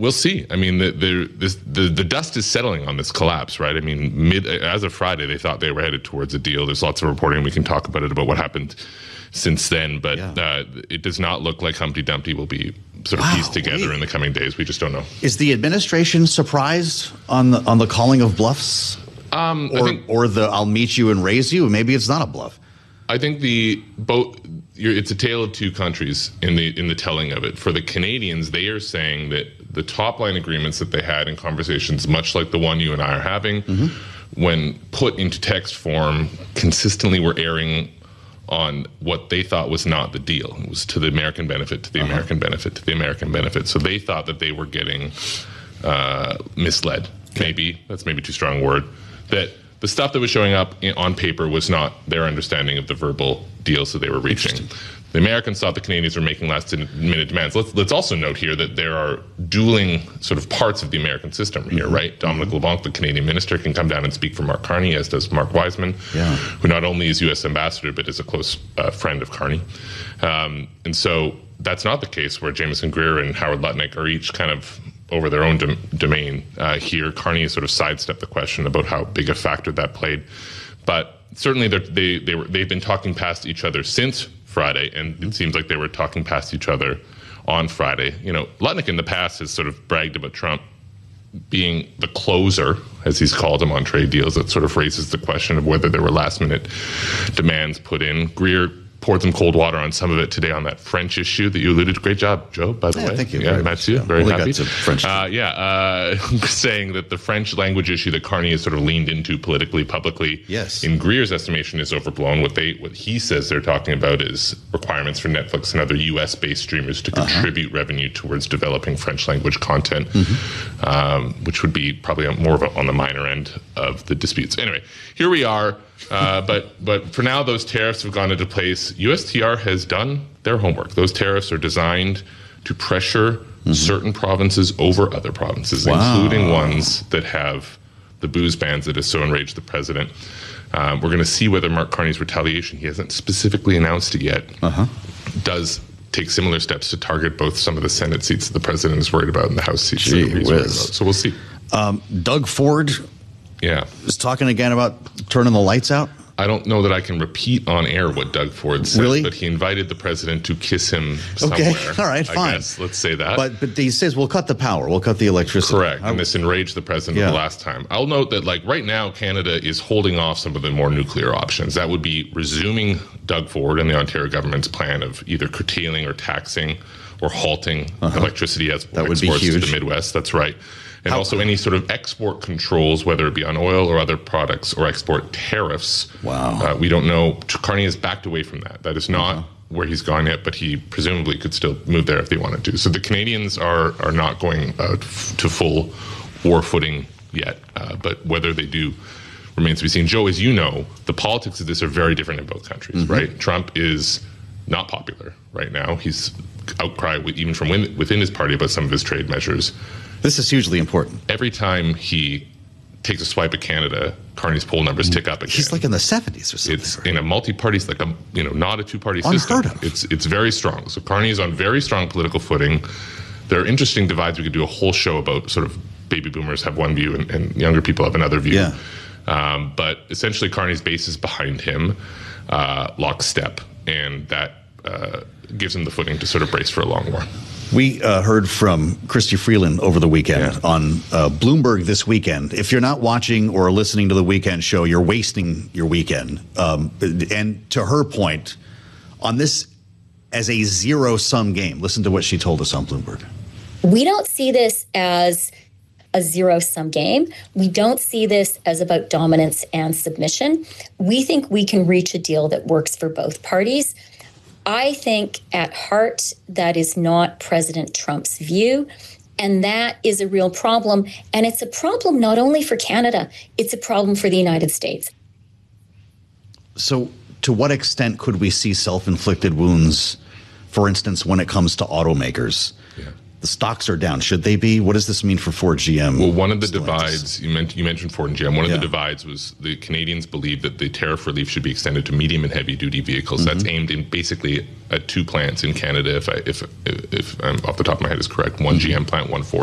We'll see. I mean, the dust is settling on this collapse, right? I mean, as of Friday, they thought they were headed towards a deal. There's lots of reporting. We can talk about it, about what happened since then. But it does not look like Humpty Dumpty will be sort of pieced together in the coming days. We just don't know. Is the administration surprised on the calling of bluffs? Or the I'll meet you and raise you? Maybe it's not a bluff. I think it's a tale of two countries in the telling of it. For the Canadians, they are saying that the top line agreements that they had in conversations, much like the one you and I are having, when put into text form, consistently were erring on what they thought was not the deal. It was to the American benefit, to the American benefit, to the American benefit. So they thought that they were getting misled. Maybe that's maybe too strong a word. That the stuff that was showing up on paper was not their understanding of the verbal deals that they were reaching. The Americans thought the Canadians were making last-minute demands. Let's also note here that there are dueling sort of parts of the American system here, right? Dominic LeBlanc, the Canadian minister, can come down and speak for Mark Carney, as does Mark Wiseman, who not only is U.S. ambassador, but is a close friend of Carney. And so that's not the case where Jameson Greer and Howard Lutnick are each kind of over their own domain here. Carney has sort of sidestepped the question about how big a factor that played. But certainly they've been talking past each other since Friday, and it seems like they were talking past each other on Friday. You know, Lutnick in the past has sort of bragged about Trump being the closer, as he's called him, on trade deals. That sort of raises the question of whether there were last-minute demands put in. Greer poured some cold water on some of it today on that French issue that you alluded to. Great job, Joe, by the way. Thank you. Yeah, Mathieu, very happy. French. Saying that the French language issue that Carney has sort of leaned into politically, publicly, in Greer's estimation, is overblown. What he says they're talking about is requirements for Netflix and other U.S.-based streamers to contribute revenue towards developing French language content, which would be probably more of on the minor end of the disputes. Anyway, here we are. But for now, those tariffs have gone into place. USTR has done their homework. Those tariffs are designed to pressure certain provinces over other provinces, including ones that have the booze bans that has so enraged the president. We're going to see whether Mark Carney's retaliation, he hasn't specifically announced it yet, does take similar steps to target both some of the Senate seats that the president is worried about and the House seats that he's worried about. So we'll see. Doug Ford is talking again about turning the lights out. I don't know that I can repeat on air what Doug Ford said, but he invited the president to kiss him somewhere. Okay, all right, fine. I guess, let's say that. But he says, we'll cut the power, we'll cut the electricity. Correct, and this enraged the president the last time. I'll note that, like, right now, Canada is holding off some of the more nuclear options. That would be resuming Doug Ford and the Ontario government's plan of either curtailing or taxing or halting electricity exports to the Midwest. That's right. And also any sort of export controls, whether it be on oil or other products, or export tariffs. We don't know. Carney has backed away from that. That is not where he's gone yet, but he presumably could still move there if they wanted to. So the Canadians are not going to full war footing yet. But whether they do remains to be seen. Joe, as you know, the politics of this are very different in both countries, right? Trump is not popular right now. He's outcry even from within his party about some of his trade measures. This is hugely important. Every time he takes a swipe at Canada, Carney's poll numbers tick up again. He's like in the 70s or something. It's in a multi-party, it's like not a two-party system. Unheard of. It's very strong. So Carney is on very strong political footing. There are interesting divides. We could do a whole show about sort of baby boomers have one view and younger people have another view. But essentially Carney's base is behind him, lockstep, and that gives him the footing to sort of brace for a long war. We heard from Chrystia Freeland over the weekend on Bloomberg This Weekend. If you're not watching or listening to the weekend show, you're wasting your weekend. And to her point, on this as a zero-sum game, listen to what she told us on Bloomberg. We don't see this as a zero-sum game. We don't see this as about dominance and submission. We think we can reach a deal that works for both parties. I think at heart, that is not President Trump's view. And that is a real problem. And it's a problem not only for Canada, it's a problem for the United States. So to what extent could we see self-inflicted wounds, for instance, when it comes to automakers? The stocks are down. Should they be? What does this mean for Ford, GM? Well, one of the divides, you mentioned Ford and GM, one of the divides was the Canadians believe that the tariff relief should be extended to medium and heavy duty vehicles. That's aimed in basically at two plants in Canada, if I'm off the top of my head is correct. One GM plant, one Ford